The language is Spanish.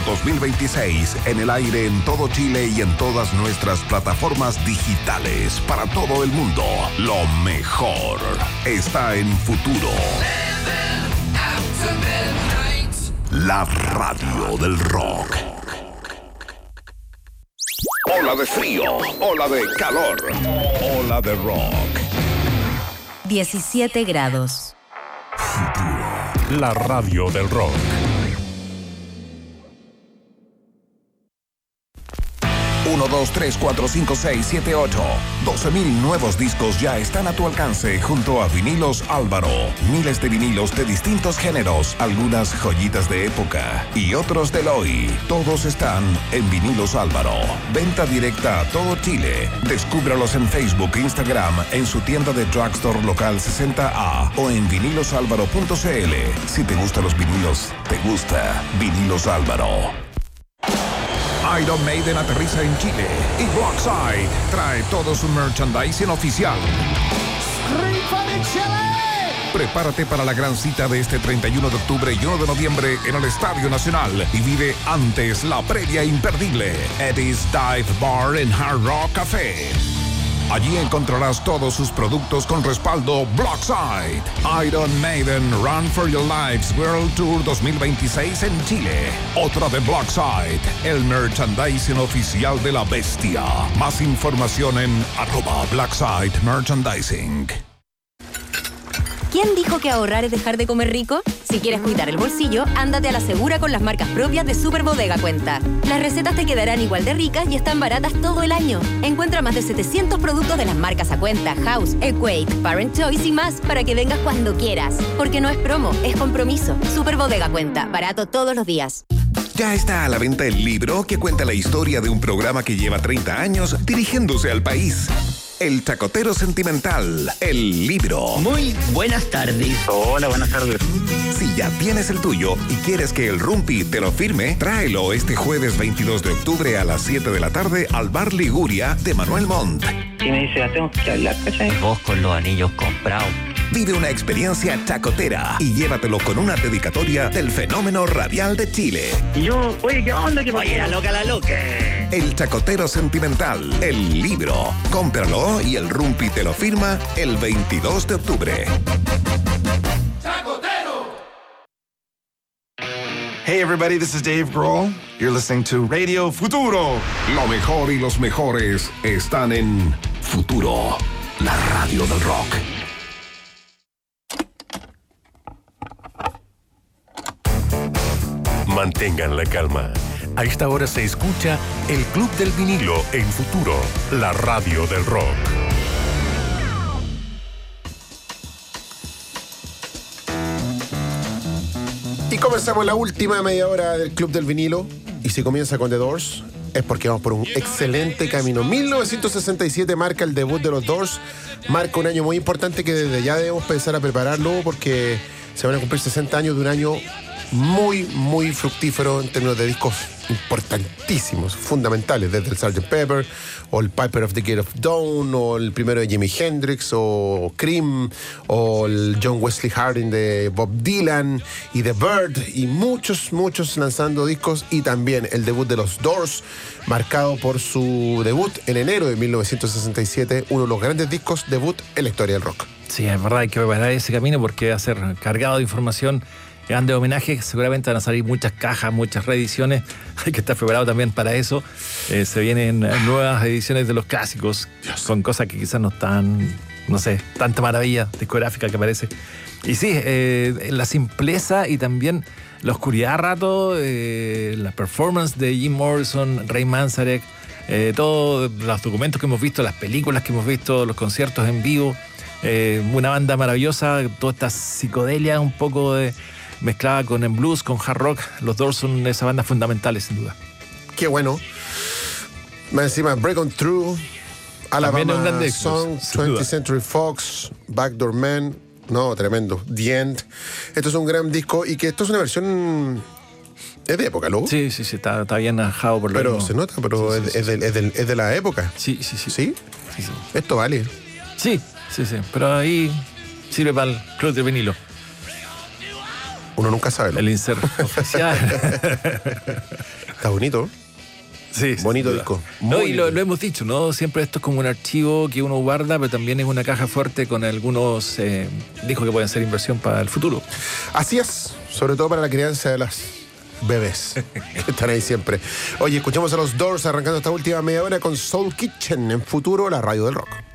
2026 en el aire en todo Chile y en todas nuestras plataformas digitales para todo el mundo. Lo mejor está en Futuro. La radio del rock. Ola de frío, ola de calor, ola de rock. 17 grados. Futuro. La radio del rock. 1, 2, 3, 4, 5, 6, 7, 8. 12,000 nuevos discos ya están a tu alcance junto a Vinilos Álvaro. Miles de vinilos de distintos géneros, algunas joyitas de época y otros del hoy. Todos están en Vinilos Álvaro. Venta directa a todo Chile. Descúbralos en Facebook e Instagram, en su tienda de drugstore local 60A o en vinilosálvaro.cl. Si te gustan los vinilos, te gusta Vinilos Álvaro. Iron Maiden aterriza en Chile y Blockside trae todo su merchandising oficial. Prepárate para la gran cita de este 31 de octubre y 1 de noviembre en el Estadio Nacional y vive antes la previa imperdible Eddie's Dive Bar and Hard Rock Café. Allí encontrarás todos sus productos con respaldo Blockside. Iron Maiden Run for Your Lives World Tour 2026 en Chile. Otra de Blockside, el merchandising oficial de la bestia. Más información en @Blockside Merchandising. ¿Quién dijo que ahorrar es dejar de comer rico? Si quieres cuidar el bolsillo, ándate a la segura con las marcas propias de Super Bodega Cuenta. Las recetas te quedarán igual de ricas y están baratas todo el año. Encuentra más de 700 productos de las marcas A Cuenta, House, Equate, Parent Choice y más para que vengas cuando quieras. Porque no es promo, es compromiso. Super Bodega Cuenta, barato todos los días. Ya está a la venta el libro que cuenta la historia de un programa que lleva 30 años dirigiéndose al país. El Chacotero Sentimental, el libro. Muy buenas tardes. Hola, buenas tardes. Si ya tienes el tuyo y quieres que el Rumpi te lo firme, tráelo este jueves 22 de octubre a las 7 de la tarde al Bar Liguria de Manuel Montt. Y me dice, ya tengo que hablar, ¿cachai? Vos con los anillos comprados. Vive una experiencia chacotera y llévatelo con una dedicatoria del fenómeno radial de Chile. Y yo, oye, ¿qué onda? Oye, la loca. El Chacotero Sentimental, el libro. Cómpralo y el Rumpi te lo firma el 22 de octubre. Hey everybody, this is Dave Grohl. You're listening to Radio Futuro. Lo mejor y los mejores están en Futuro, la radio del rock. Mantengan la calma. A esta hora se escucha el Club del Vinilo en Futuro, la radio del rock. Y comenzamos la última media hora del Club del Vinilo. Y si comienza con The Doors, es porque vamos por un excelente camino. 1967 marca el debut de los Doors. Marca un año muy importante que desde ya debemos pensar a prepararlo porque se van a cumplir 60 años de un año muy, muy fructífero en términos de discos importantísimos, fundamentales, desde el Sgt. Pepper, o el Piper of the Gate of Dawn, o el primero de Jimi Hendrix, o Cream, o el John Wesley Harding de Bob Dylan, y The Bird, y muchos lanzando discos, y también el debut de los Doors, marcado por su debut en enero de 1967, uno de los grandes discos debut en la historia del rock. Sí, es verdad, hay que preparar ese camino porque va a ser cargado de información. De homenaje, seguramente van a salir muchas cajas, muchas reediciones. Hay que estar preparado también para eso. Se vienen nuevas ediciones de los clásicos, con cosas que quizás no están, no sé, tanta maravilla discográfica que parece. Y sí, la simpleza y también la oscuridad a rato, la performance de Jim Morrison, Ray Manzarek, todos los documentos que hemos visto, las películas que hemos visto, los conciertos en vivo, una banda maravillosa, toda esta psicodelia un poco mezclada con el blues, con hard rock. Los Doors son esas bandas fundamentales, sin duda. Qué bueno. Más encima, Break On Through, Alabama Song, 20th Century Fox, Backdoor Man. No, tremendo. The End. Esto es un gran disco y que esto es una versión... ¿Es de época, luego? Sí, está bien ajado por lo Pero mismo. se nota, pero sí, es de la época. Sí. ¿Sí? Esto vale. Sí. Pero ahí sirve para el Club de Vinilo. Uno nunca sabe. El insert oficial. Está bonito. Sí, bonito sin disco. No, Muy y lo hemos dicho, ¿no? Siempre esto es como un archivo que uno guarda, pero también es una caja fuerte con algunos discos que pueden ser inversión para el futuro. Así es, sobre todo para la crianza de las bebés que están ahí siempre. Oye, escuchamos a los Doors arrancando esta última media hora con Soul Kitchen en Futuro, la radio del rock.